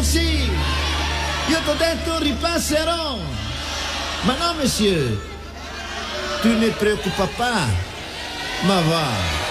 sì. Io t'ho detto ripasserò. Ma no, monsieur. Tu ne preoccupa pas. Ma va.